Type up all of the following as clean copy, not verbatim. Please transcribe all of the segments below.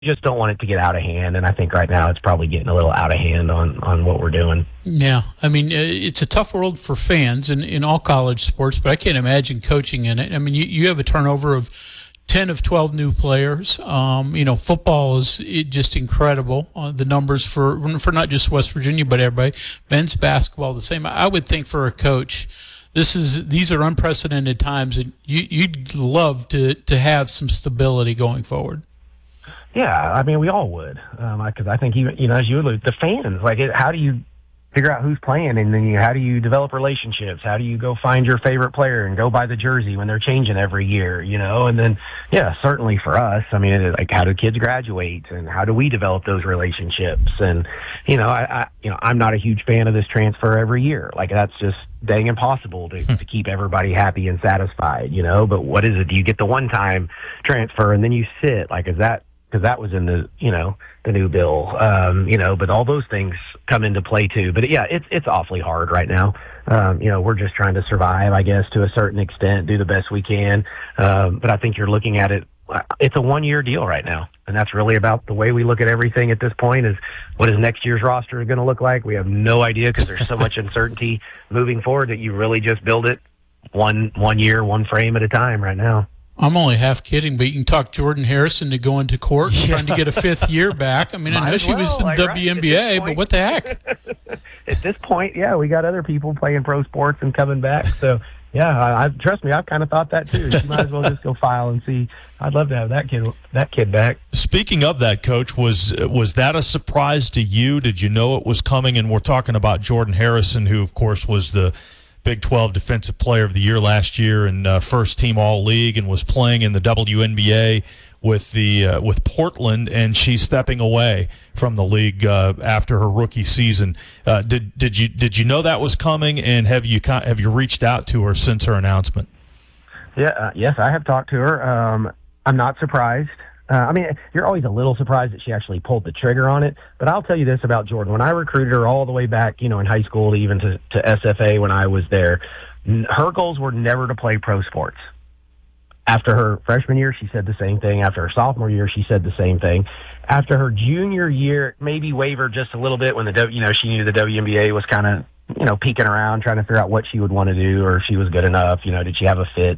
just don't want it to get out of hand. And I think right now it's probably getting a little out of hand on what we're doing. Yeah, I mean, it's a tough world for fans in all college sports, but I can't imagine coaching in it. I mean, you have a turnover of 10 of 12 new players. Football is just incredible. The numbers for not just West Virginia, but everybody. Men's basketball, the same. I would think for a coach, these are unprecedented times, and you'd love to have some stability going forward. Yeah, I mean, we all would, because I think as you allude, the fans, how do you figure out who's playing, and then how do you develop relationships? How do you go find your favorite player and go buy the jersey when they're changing every year? And then certainly for us, I mean, how do kids graduate, and how do we develop those relationships? And I'm not a huge fan of this transfer every year. That's just dang impossible to keep everybody happy and satisfied. But what is it? Do you get the one-time transfer and then you sit? Is that? Because that was in the new bill, but all those things come into play too. But yeah, it's awfully hard right now. We're just trying to survive, I guess, to a certain extent, do the best we can. But I think you're looking at it. It's a 1-year deal right now, and that's really about the way we look at everything at this point. Is what is next year's roster going to look like? We have no idea because there's so much uncertainty moving forward that you really just build it one year, one frame at a time right now. I'm only half kidding, but you can talk Jordan Harrison to go into court trying to get a 5th year back. I mean, I know she was in WNBA, but what the heck? At this point, yeah, we got other people playing pro sports and coming back. So, yeah, trust me, I've kind of thought that too. You might as well just go file and see. I'd love to have that kid back. Speaking of that, Coach, was that a surprise to you? Did you know it was coming? And we're talking about Jordan Harrison, who, of course, was the Big 12 Defensive Player of the Year last year and first team All-League, and was playing in the WNBA with Portland, and she's stepping away from the league after her rookie season. Did you know that was coming, and have you reached out to her since her announcement? Yeah, yes, I have talked to her. I'm not surprised. I mean, you're always a little surprised that she actually pulled the trigger on it. But I'll tell you this about Jordan. When I recruited her all the way back, in high school, even to SFA when I was there, her goals were never to play pro sports. After her freshman year, she said the same thing. After her sophomore year, she said the same thing. After her junior year, maybe wavered just a little bit when she knew the WNBA was kind of, peeking around, trying to figure out what she would want to do, or if she was good enough, did she have a fit?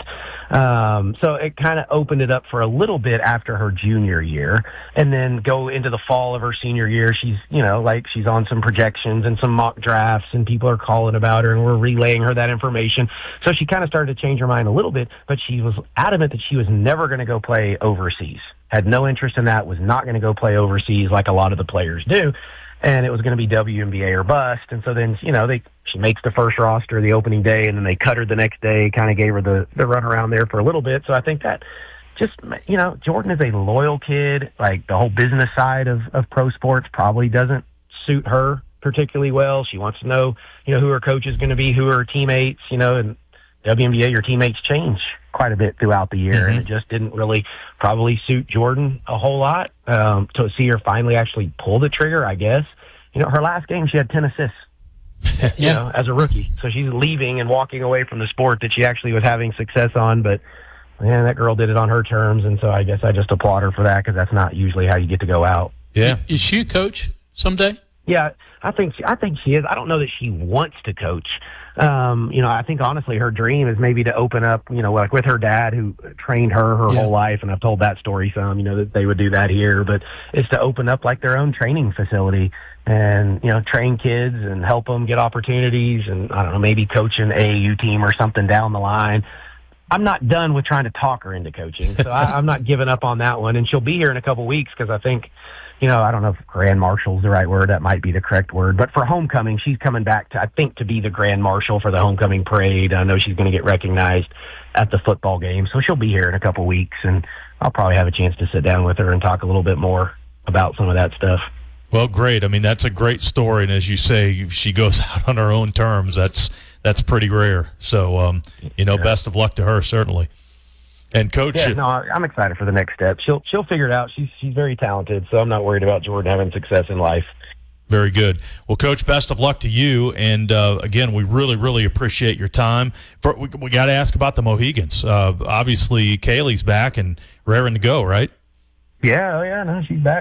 So it kind of opened it up for a little bit after her junior year, and then go into the fall of her senior year. She's, she's on some projections and some mock drafts, and people are calling about her, and we're relaying her that information. So she kind of started to change her mind a little bit, but she was adamant that she was never going to go play overseas. Had no interest in that, was not going to go play overseas like a lot of the players do. And it was going to be WNBA or bust. And so then, she makes the first roster the opening day, and then they cut her the next day, kind of gave her the runaround there for a little bit. So I think that just, Jordan is a loyal kid. Like, the whole business side of pro sports probably doesn't suit her particularly well. She wants to know, who her coach is going to be, who are her teammates, and WNBA, your teammates change quite a bit throughout the year, and it just didn't really probably suit Jordan a whole lot. To see her finally actually pull the trigger, I guess. Her last game, she had 10 assists, as a rookie. So she's leaving and walking away from the sport that she actually was having success on. But, man, that girl did it on her terms, and so I guess I just applaud her for that, because that's not usually how you get to go out. Yeah. Is she a coach someday? Yeah, I think she is. I don't know that she wants to coach. I think honestly her dream is maybe to open up, like with her dad who trained her whole life, and I've told that story some, that they would do that here, but it's to open up like their own training facility and, train kids and help them get opportunities, and I don't know, maybe coach an AAU team or something down the line. I'm not done with trying to talk her into coaching, so I'm not giving up on that one, and she'll be here in a couple weeks, because I think, I don't know if Grand Marshal is the right word. That might be the correct word. But for homecoming, she's coming back to be the Grand Marshal for the homecoming parade. I know she's going to get recognized at the football game. So she'll be here in a couple weeks, and I'll probably have a chance to sit down with her and talk a little bit more about some of that stuff. Well, great. I mean, that's a great story. And as you say, she goes out on her own terms. That's pretty rare. So, best of luck to her, certainly. And Coach, I'm excited for the next step. She'll figure it out. She's very talented, so I'm not worried about Jordan having success in life. Very good. Well, Coach, best of luck to you. And again, we really, really appreciate your time. We got to ask about the Mohegans. Obviously, Kaylee's back and raring to go, right? Yeah, oh yeah, no, she's back.